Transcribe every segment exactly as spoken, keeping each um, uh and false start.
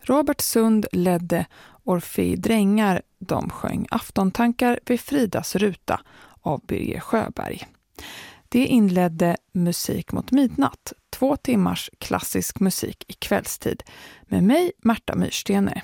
Robert Sund ledde Orfei Drängar. De sjöng Aftontankar vid Fridas ruta av Birger Sjöberg. Det inledde Musik mot midnatt, två timmars klassisk musik i kvällstid med mig, Märta Myrstene.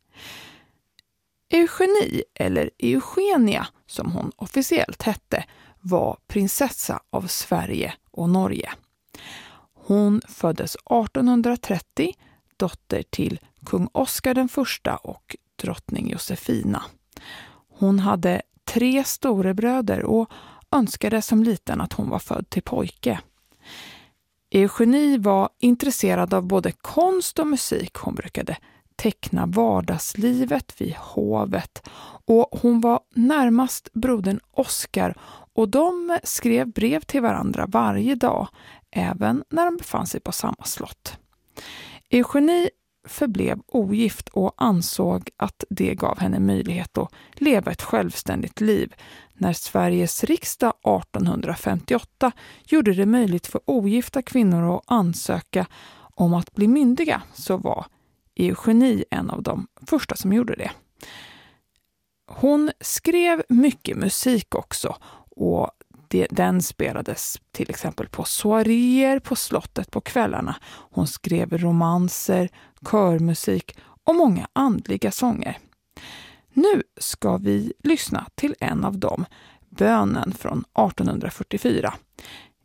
Eugenie, eller Eugenia som hon officiellt hette, var prinsessa av Sverige och Norge. Hon föddes artonhundratrettio, dotter till kung Oscar den första och drottning Josefina. Hon hade tre storebröder och önskade som liten att hon var född till pojke. Eugenie var intresserad av både konst och musik. Hon brukade teckna vardagslivet vid hovet och hon var närmast brodern Oscar och de skrev brev till varandra varje dag, även när de befann sig på samma slott. Eugenie förblev ogift och ansåg att det gav henne möjlighet att leva ett självständigt liv. När Sveriges riksdag artonhundrafemtioåtta gjorde det möjligt för ogifta kvinnor att ansöka om att bli myndiga så var Eugenie en av de första som gjorde det. Hon skrev mycket musik också och det, den spelades till exempel på soaréer på slottet på kvällarna. Hon skrev romanser, körmusik och många andliga sånger. Nu ska vi lyssna till en av dem, Bönen från artonhundrafyrtiofyra.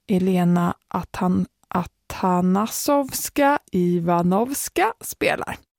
Elena Atan- Atanasovska Ivanovska spelar.